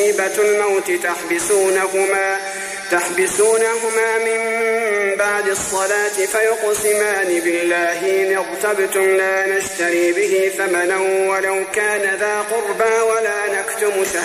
الموت تحبسونهما من بعد الصلاة فيقسمان بالله إن ارتبتم لا نشتري به ثمنا ولو كان ذا قربى ولا نكتم